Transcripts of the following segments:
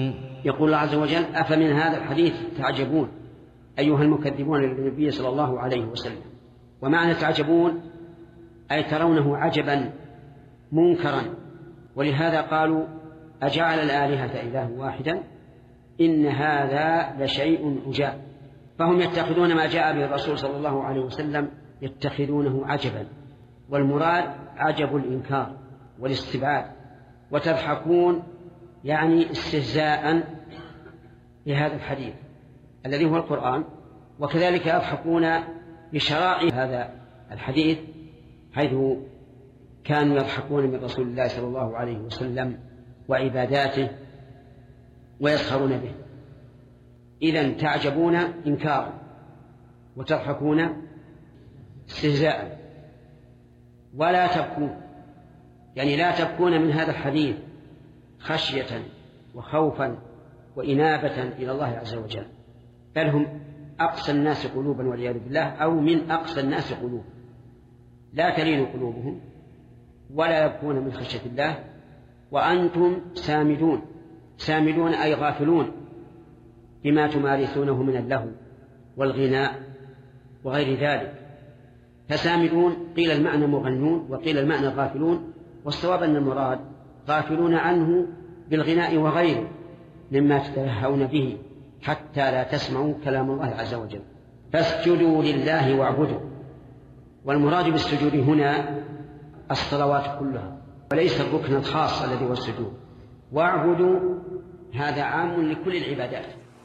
يقول الله عز وجل: أفمن هذا الحديث تعجبون أيها المكذبون للنبي صلى الله عليه وسلم. ومعنى تعجبون أي ترونه عجبا منكرا، ولهذا قالوا: أجعل الآلهة إله واحدا إن هذا لشيء عجاب. فهم يتخذون ما جاء به الرسول صلى الله عليه وسلم يتخذونه عجبا، والمراد عجب الإنكار والاستبعاد. وتضحكون يعني استهزاء بهذا الحديث الذي هو القرآن، وكذلك يضحكون بشرائع هذا الحديث، حيث كانوا يضحكون من رسول الله صلى الله عليه وسلم وعباداته ويسخرون به. إذن تعجبون إنكارا وتضحكون استهزاء. ولا تبكون يعني لا تبكون من هذا الحديث خشية وخوفا وإنابة إلى الله عز وجل، بل هم أقسى الناس قلوبا والعياذ بالله، أو من أقسى الناس قلوبا، لا تلين قلوبهم ولا يبكون من خشية الله، وأنتم سامدون. سامدون أي غافلون بما تمارسونه من اللهو والغناء وغير ذلك. فسامدون قيل المعنى مغنون وقيل المعنى غافلون، والصواب أن المراد غافلون عنه بالغناء وغيره مما تتلهون به حتى لا تسمعوا كلام الله عز وجل. فاسجدوا لله واعبدوا. والمراد بالسجود هنا الصلوات كلها وليس الركن الخاص الذي هو السجود. واعبدوا هذا عام لكل العبادات.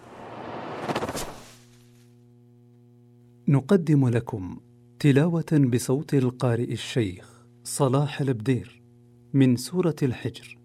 نقدم لكم تلاوة بصوت القارئ الشيخ صلاح البدير من سورة الحجر.